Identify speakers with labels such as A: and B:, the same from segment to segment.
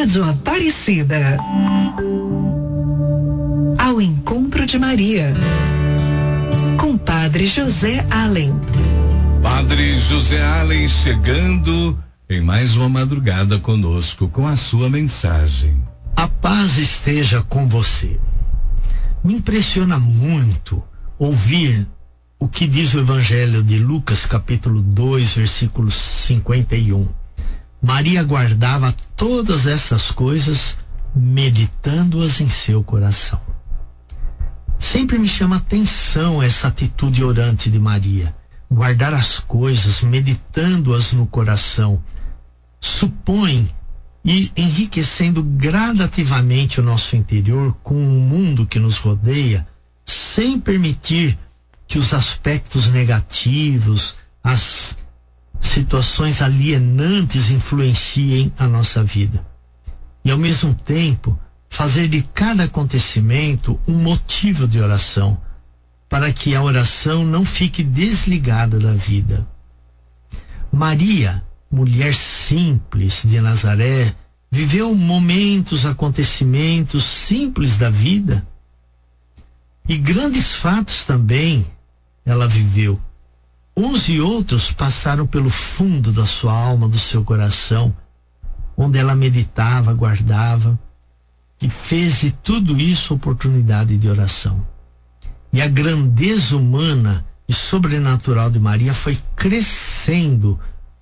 A: Rádio Aparecida. Ao encontro de Maria, com Padre José Allen.
B: Padre José Allen chegando em mais uma madrugada conosco com a sua mensagem.
C: A paz esteja com você. Me impressiona muito ouvir o que diz o Evangelho de Lucas, capítulo 2, versículo 51. Maria guardava todas essas coisas, meditando-as em seu coração. Sempre me chama a atenção essa atitude orante de Maria. Guardar as coisas, meditando-as no coração, supõe ir enriquecendo gradativamente o nosso interior com o mundo que nos rodeia, sem permitir que os aspectos negativos, as situações alienantes influenciem a nossa vida. E ao mesmo tempo, fazer de cada acontecimento um motivo de oração, para que a oração não fique desligada da vida. Maria, mulher simples de Nazaré, viveu momentos, acontecimentos simples da vida, e grandes fatos também ela viveu. Uns e outros passaram pelo fundo da sua alma, do seu coração, onde ela meditava, guardava, e fez de tudo isso oportunidade de oração. E a grandeza humana e sobrenatural de Maria foi crescendo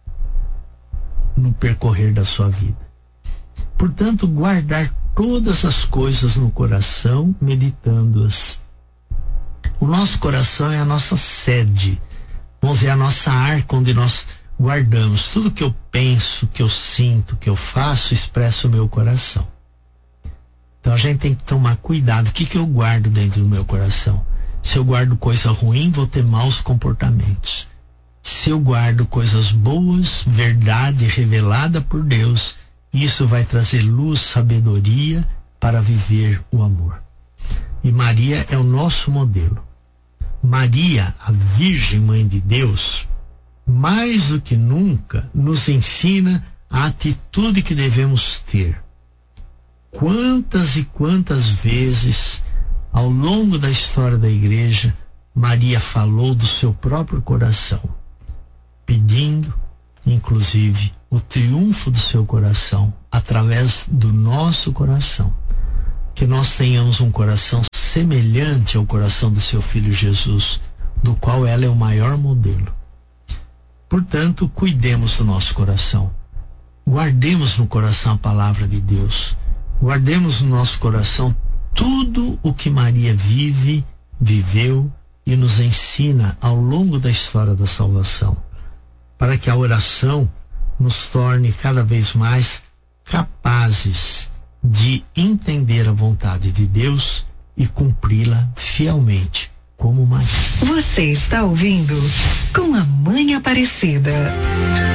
C: no percorrer da sua vida. Portanto, guardar todas as coisas no coração, meditando-as. O nosso coração é a nossa sede, vamos dizer, a nossa arca onde nós guardamos tudo que eu penso, que eu sinto, que eu faço, expressa o meu coração. Então a gente tem que tomar cuidado. O que eu guardo dentro do meu coração? Se eu guardo coisa ruim, vou ter maus comportamentos. Se eu guardo coisas boas, verdade revelada por Deus, isso vai trazer luz, sabedoria para viver o amor. E Maria é o nosso modelo. Maria, a Virgem Mãe de Deus, mais do que nunca, nos ensina a atitude que devemos ter. Quantas e quantas vezes, ao longo da história da igreja, Maria falou do seu próprio coração, pedindo, inclusive, o triunfo do seu coração, através do nosso coração. Que nós tenhamos um coração semelhante ao coração do seu Filho Jesus, do qual ela é o maior modelo. Portanto, cuidemos do nosso coração. Guardemos no coração a palavra de Deus. Guardemos no nosso coração tudo o que Maria vive, viveu e nos ensina ao longo da história da salvação, para que a oração nos torne cada vez mais capazes de entender a vontade de Deus e cumpri-la fielmente, como Maria.
A: Você está ouvindo Com a Mãe Aparecida.